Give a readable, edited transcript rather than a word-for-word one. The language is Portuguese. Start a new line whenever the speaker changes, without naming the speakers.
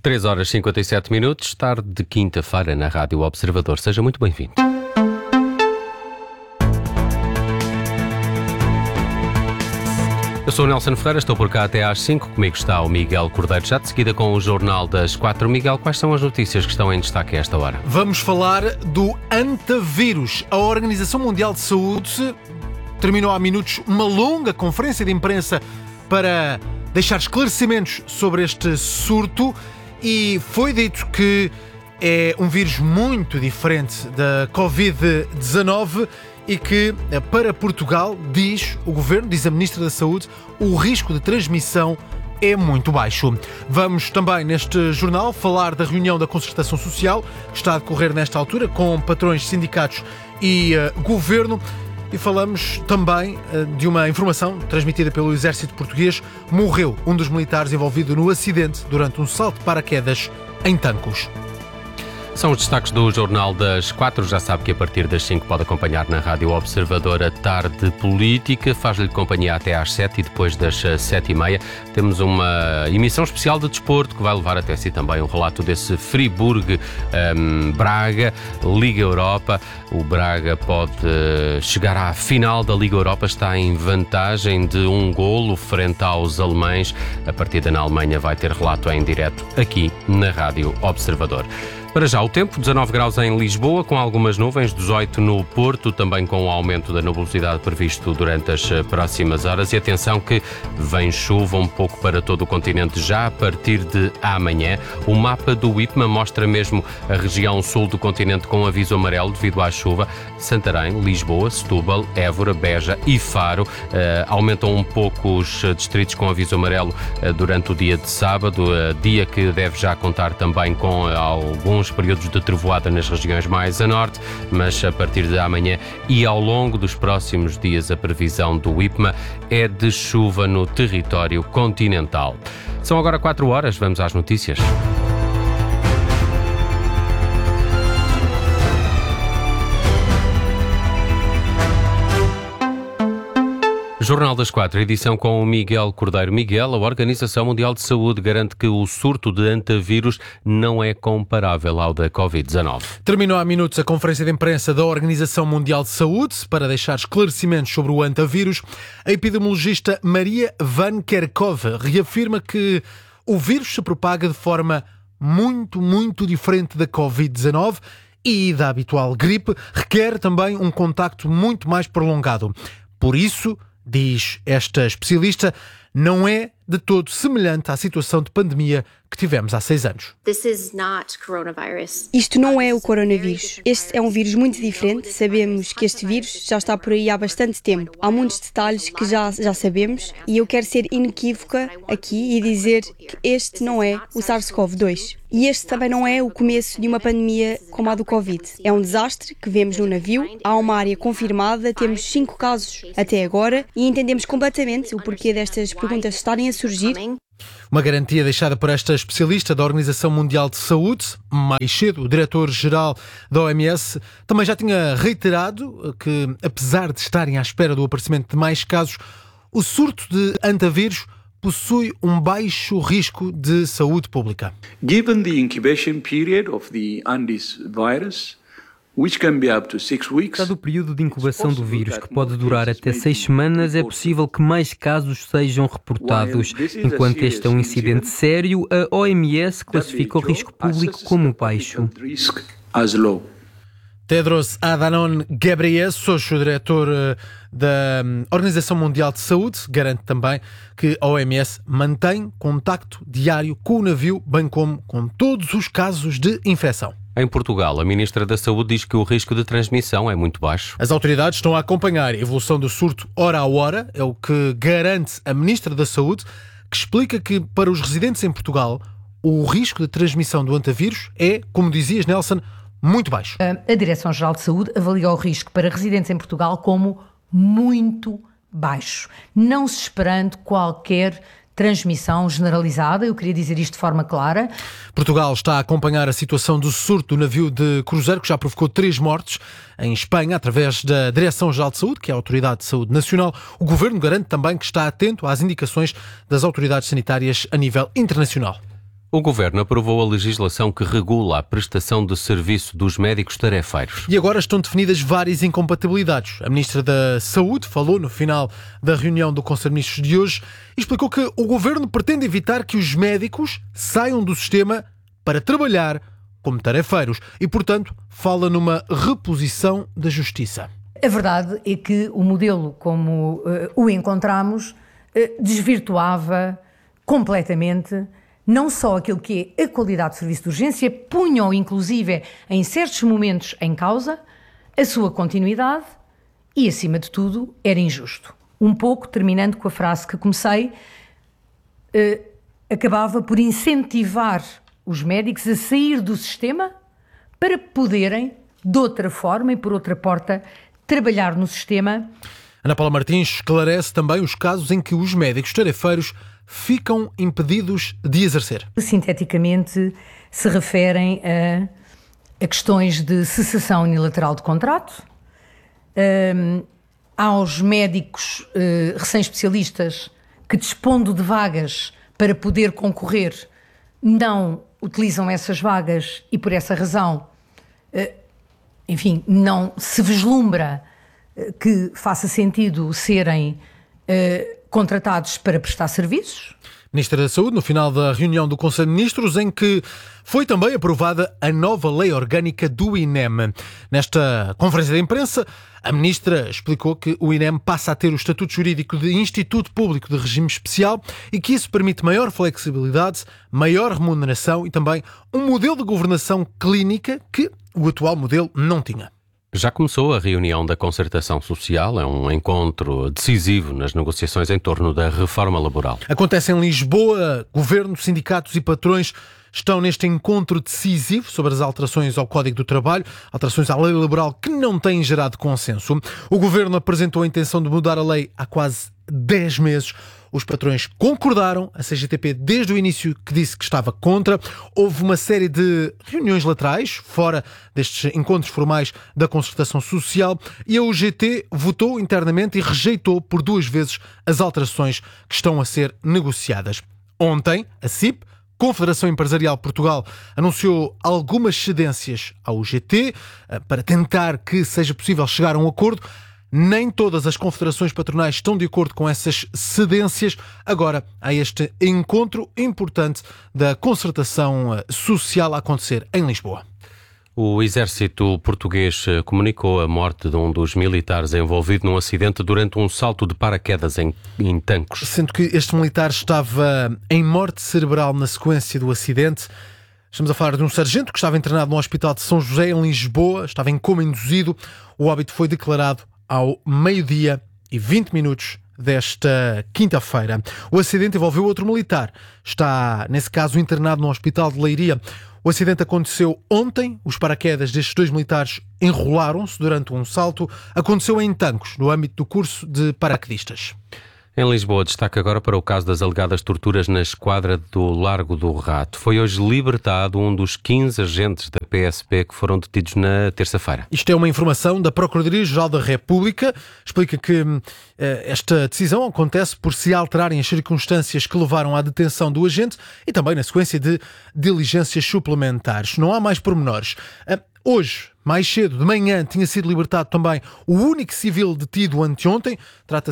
3 horas e 57 minutos, tarde de quinta-feira na Rádio Observador. Seja muito bem-vindo. Eu sou o Nelson Ferreira, estou por cá até às 5. Comigo está o Miguel Cordeiro, já de seguida com o Jornal das 4. Miguel, quais são as notícias que estão em destaque a esta hora?
Vamos falar do antavírus. A Organização Mundial de Saúde terminou há minutos uma longa conferência de imprensa para deixar esclarecimentos sobre este surto e foi dito que é um vírus muito diferente da Covid-19 e que, para Portugal, diz o Governo, diz a Ministra da Saúde, o risco de transmissão é muito baixo. Vamos também, neste jornal, falar da reunião da Concertação Social, que está a decorrer nesta altura, com patrões, sindicatos e Governo. E falamos também de uma informação transmitida pelo Exército Português. Morreu um dos militares envolvido no acidente durante um salto de paraquedas em Tancos.
São os destaques do Jornal das 4. Já sabe que a partir das 5 pode acompanhar na Rádio Observador a Tarde Política. Faz-lhe companhia até às 7 e depois das 7h30 temos uma emissão especial de desporto que vai levar até si também um relato desse Friburgo-Braga, Liga Europa. O Braga pode chegar à final da Liga Europa, está em vantagem de 1 golo frente aos alemães. A partida na Alemanha vai ter relato em direto aqui na Rádio Observador. Para já o tempo, 19 graus em Lisboa, com algumas nuvens, 18 no Porto, também com o aumento da nubosidade previsto durante as próximas horas. E atenção que vem chuva um pouco para todo o continente já a partir de amanhã. O mapa do IPMA mostra mesmo a região sul do continente com aviso amarelo devido à chuva. Santarém, Lisboa, Setúbal, Évora, Beja e Faro. Aumentam um pouco os distritos com aviso amarelo durante o dia de sábado, dia que deve já contar também com alguns períodos de trovoada nas regiões mais a norte, mas a partir de amanhã e ao longo dos próximos dias a previsão do IPMA é de chuva no território continental. São agora 4 horas, vamos às notícias. Jornal das 4, edição com o Miguel Cordeiro. Miguel, a Organização Mundial de Saúde garante que o surto de antavírus não é comparável ao da Covid-19.
Terminou há minutos a conferência de imprensa da Organização Mundial de Saúde para deixar esclarecimentos sobre o antavírus. A epidemiologista Maria Van Kerkhove reafirma que o vírus se propaga de forma muito diferente da Covid-19 e da habitual gripe, requer também um contacto muito mais prolongado. Por isso, diz esta especialista, não é de todo semelhante à situação de pandemia que tivemos há 6 anos.
Isto não é o coronavírus. Este é um vírus muito diferente. Sabemos que este vírus já está por aí há bastante tempo. Há muitos detalhes que já sabemos e eu quero ser inequívoca aqui e dizer que este não é o SARS-CoV-2. E este também não é o começo de uma pandemia como a do Covid. É um desastre que vemos no navio, há uma área confirmada, temos 5 casos até agora e entendemos completamente o porquê destas perguntas estarem a surgir.
Uma garantia deixada por esta especialista da Organização Mundial de Saúde. Mais cedo, o diretor-geral da OMS também já tinha reiterado que, apesar de estarem à espera do aparecimento de mais casos, o surto de antavírus possui um baixo risco de saúde pública.
Given the incubation period of the Andes virus, which can be up to 6 weeks,
dado o período de incubação do vírus, que pode durar até 6 semanas, é possível que mais casos sejam reportados. Enquanto este é um incidente sério, a OMS classifica o risco público como baixo.
Tedros Adhanom Ghebreyesus, o diretor da Organização Mundial de Saúde, garante também que a OMS mantém contacto diário com o navio, bem como com todos os casos de infecção.
Em Portugal, a Ministra da Saúde diz que o risco de transmissão é muito baixo.
As autoridades estão a acompanhar a evolução do surto hora a hora, é o que garante a Ministra da Saúde, que explica que para os residentes em Portugal o risco de transmissão do antavírus é, como dizias, Nelson, muito baixo.
A Direção-Geral de Saúde avalia o risco para residentes em Portugal como muito baixo, não se esperando qualquer transmissão generalizada. Eu queria dizer isto de forma clara.
Portugal está a acompanhar a situação do surto do navio de cruzeiro que já provocou 3 mortes em Espanha, através da Direção-Geral de Saúde, que é a Autoridade de Saúde Nacional. O Governo garante também que está atento às indicações das autoridades sanitárias a nível internacional.
O Governo aprovou a legislação que regula a prestação de serviço dos médicos tarefeiros.
E agora estão definidas várias incompatibilidades. A Ministra da Saúde falou no final da reunião do Conselho de Ministros de hoje e explicou que o Governo pretende evitar que os médicos saiam do sistema para trabalhar como tarefeiros e, portanto, fala numa reposição da Justiça.
A verdade é que o modelo como o encontramos desvirtuava completamente não só aquilo que é a qualidade de serviço de urgência, punham inclusive em certos momentos em causa a sua continuidade e, acima de tudo, era injusto. Um pouco, terminando com a frase que comecei, acabava por incentivar os médicos a sair do sistema para poderem, de outra forma e por outra porta, trabalhar no sistema.
Ana Paula Martins esclarece também os casos em que os médicos tarefeiros ficam impedidos de exercer.
Sinteticamente, se referem a questões de cessação unilateral de contrato, aos médicos recém-especialistas que, dispondo de vagas para poder concorrer, não utilizam essas vagas e, por essa razão, enfim, não se vislumbra que faça sentido serem contratados para prestar serviços.
Ministra da Saúde, no final da reunião do Conselho de Ministros, em que foi também aprovada a nova lei orgânica do INEM. Nesta conferência de imprensa, a Ministra explicou que o INEM passa a ter o estatuto jurídico de Instituto Público de Regime Especial e que isso permite maior flexibilidade, maior remuneração e também um modelo de governação clínica que o atual modelo não tinha.
Já começou a reunião da Concertação Social, é um encontro decisivo nas negociações em torno da reforma laboral.
Acontece em Lisboa, governo, sindicatos e patrões estão neste encontro decisivo sobre as alterações ao Código do Trabalho, alterações à lei laboral que não têm gerado consenso. O governo apresentou a intenção de mudar a lei há quase 10 meses. Os patrões concordaram, a CGTP desde o início que disse que estava contra. Houve uma série de reuniões laterais, fora destes encontros formais da Concertação Social, e a UGT votou internamente e rejeitou por 2 vezes as alterações que estão a ser negociadas. Ontem, a CIP, Confederação Empresarial Portugal, anunciou algumas cedências à UGT para tentar que seja possível chegar a um acordo. Nem todas as confederações patronais estão de acordo com essas cedências. Agora há este encontro importante da Concertação Social a acontecer em Lisboa.
O exército português comunicou a morte de um dos militares envolvido num acidente durante um salto de paraquedas em Tancos.
Sendo que este militar estava em morte cerebral na sequência do acidente. Estamos a falar de um sargento que estava internado no Hospital de São José, em Lisboa, estava em coma induzido. O óbito foi declarado ao 12:20 desta quinta-feira. O acidente envolveu outro militar. Está, nesse caso, internado no Hospital de Leiria. O acidente aconteceu ontem. Os paraquedas destes 2 militares enrolaram-se durante um salto. Aconteceu em Tancos, no âmbito do curso de paraquedistas.
Em Lisboa, destaque agora para o caso das alegadas torturas na esquadra do Largo do Rato. Foi hoje libertado um dos 15 agentes da PSP que foram detidos na terça-feira.
Isto é uma informação da Procuradoria-Geral da República. Explica que esta decisão acontece por se alterarem as circunstâncias que levaram à detenção do agente e também na sequência de diligências suplementares. Não há mais pormenores. Hoje, mais cedo, de manhã, tinha sido libertado também o único civil detido anteontem. Trata-se